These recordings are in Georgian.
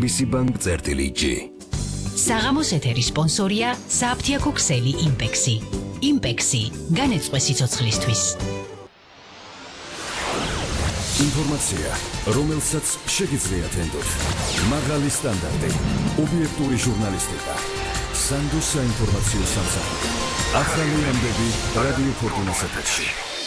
MBC Bank-G. საღამოს ეთერის სპონსორია სააფთიაქო ქსელი იმპექსი. იმპექსი განეწყვე სიცოცხლისთვის. ინფორმაცია, რომელსაც შეგიძლიათ ენდოთ. მაღალი სტანდარტი, ობიექტური ჟურნალისტიკა. სანდოს საინფორმაციო სამსახური. ახალი ამბები რადიო ფორტუნას ეთერში.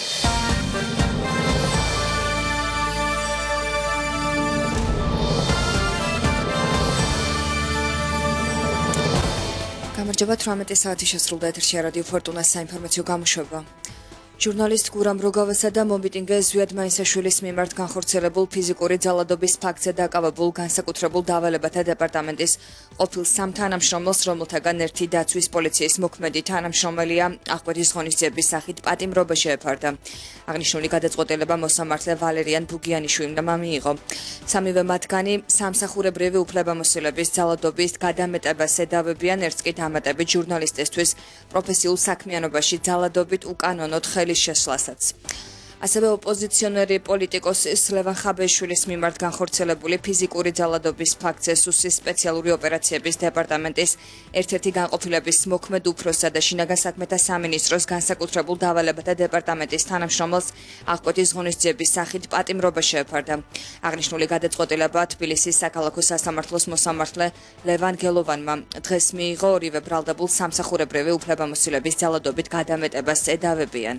გამარჯობა 18 საათი შესრულდა ეთერში რადიო ფორტუნას საინფორმაციო გამოშვება. ჟურნალისტ გურამ როგავასა და მომიტინგე ზვიად მაისაშვილის მიმართ განხორციელებულ ფიზიკური ძალადობის ფაქტზე დაკავებულ განსაკუთრებულ დავალებათა დეპარტამენტის ყოფილ სამ თანამშრომელს, რომელთაგან ერთი დაცვის პოლიციის მოქმედი თანამშრომელია, აღკვეთის ღონისძიების სახით პატიმრობა შეეფარდა. აღნიშნული გადაწყვეტილება მოსამართლე ვალერიან ბუგიანიშვილმა მიიღო. სამივე მათგანი სამსახურებრივი უფლებამოსილების ძალადობის გადამეტებას ედავებიან, ერთს კი დამატებით ჟურნალისტისთვის პროფესიულ საქმიანობაში ძალადობით უკანონოდ ხელის შესვლასაც. ასევე ოპოზიციონერი პოლიტიკოსის ლევან ხაბეიშვილის მიმართ განხორციელებული ფიზიკური ძალადობის ფაქტზე სუსის სპეციალური ოპერაციების დეპარტამენტის ერთ-ერთი განყოფილების მოქმედ უფროსსა და შინაგან საქმეთა სამინისტროს განსაკუთრებულ დავალებათა დეპარტამენტის თანამშრომელს აღკვეთის ღონისძიების სახით პატიმრობა შეეფარდა. აღნიშნული გადაწყვეტილება თბილისის საქალაქო სასამართლოს მოსამართლე ლევან გელოვანმა დღეს მიიღო. ორივე ბრალდებულ სამსახურებრივი უფლებამოსილების ძალადობით გადამეტებას ედავებიან.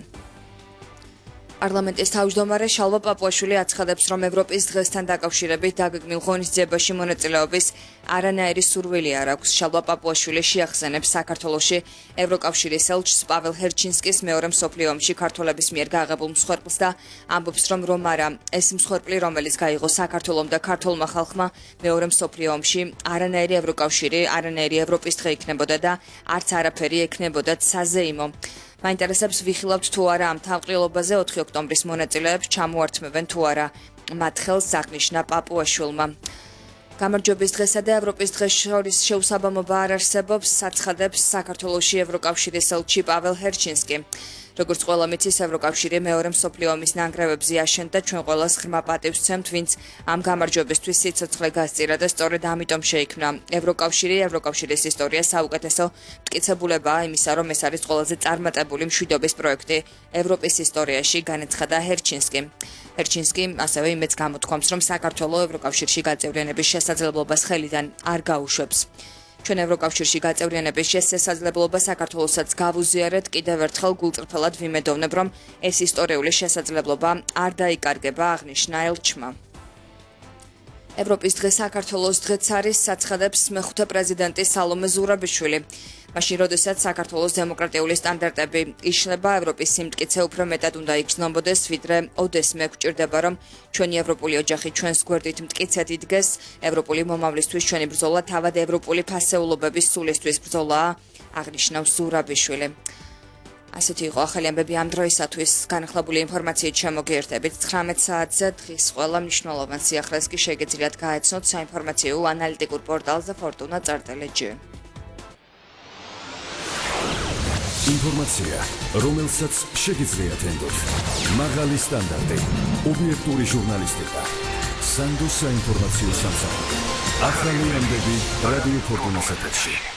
პარლამენტის თავმჯდომარე შალვა პაპუაშვილი აცხადებს, რომ ევროპის დღესთან დაკავშირებით დაგეგმილ ღონისძიებაში მონაწილეობის არანაირი სურვილი არ აქვს. შალვა პაპუაშვილი შეახსენებს საქართველოში ევროკავშირის ელჩს პაվել ჰერჩინსკის მეორე მსოფლიო ომში ქართველების მიერ გააღებულ მსხვერპლს და ამბობს, რომ არა, ეს მსხვერპლი, რომელიც გაიღო საქართველომ და ქართველმა ხალხმა მეორე მსოფლიო ომში, არანაირი ევროკავშირი, არანაირი ევროპის დღე იქნებოდა და არც არაფერი ექნებოდათ საზეიმო. მაინტერესებს ვიხილავთ თუ არა ამ თავყრილობაზე 4 ოქტომბრის მონაწილეებს ჩამოართმევენ თუ არა მათ ხელს აღნიშნა პაპუაშვილმა. გამარჯვების დღესა და ევროპის დღეს შორის შეუსაბამობა არ არსებობს, აცხადებს საქართველოში ევროკავშირის ელჩი პაվել ჰერჩინსკი. როგორც ყველა მიცის, ევროკავშირი მეორე მსოფლიო ომის ნანგრევებზე აშენდა, ჩვენ ყველას ღრმა პატივს ვცემთ, ვინც ამ გამარჯვებისთვის სიცოცხლე გასწირა და სწორედ ამიტომ შეიქმნა ევროკავშირის ისტორია საუკეთესო მტკიცებულებაა იმისა, რომ ეს არის ყველაზე წარმატებული მშვიდობის პროექტი ევროპის ისტორიაში, განაცხადა ჰერჩინსკი. ჰერჩინსკი ასევე იმედს გამოთქვამს, რომ საქართველო ევროკავშირში გაწევრიანების შესაძლებლობას ხელიდან არ გაუშვებს. ჩვენ ევროკავშირში გაწევრიანების შესაძლებლობა საქართველოსაც გავუზიარეთ, კიდევ ერთხელ გულწრფელად ვიმედოვნებ, რომ ეს ისტორიული შესაძლებლობა არ დაიკარგება, აღნიშნა ელჩმა. ევროპის დღე საქართველოს დღეც არის, აცხადებს მეხუთე პრეზიდენტი სალომე ზურაბიშვილი. მაშინ, როდესაც საქართველოს დემოკრატიული სტანდარტები იშლება, ევროპის სიმტკიცე უფრო მეტად უნდა იგრძნობოდეს, ვიდრე ოდესმე გვჭირდება, რომ ჩვენი ევროპული ოჯახი ჩვენს გვერდით მტკიცედ იდგეს. ევროპული მომავლისთვის ჩვენი ბრძოლა თავად ევროპული ფასეულობების სულისთვის ბრძოლაა, აღნიშნავს ზურაბიშვილი. ასეთი იყო ახალი ამბები ამ დროისათვის. განახლებული ინფორმაციით შემოგიერთებით 19 საათზე. დღის ყველა მნიშვნელოვან სიახლეს კი შეგიძლიათ გაეცნოთ საინფორმაციო ანალიტიკურ პორტალზე fortuna.gr. ინფორმაცია, რომელსაც შეგიძლიათ ენდოთ. მაღალი სტანდარტი, ობიექტური ჟურნალისტიკა. სანდოს საინფორმაციო სამსახური. ახალი ამბები რადიო ფორტუნას ეთერში.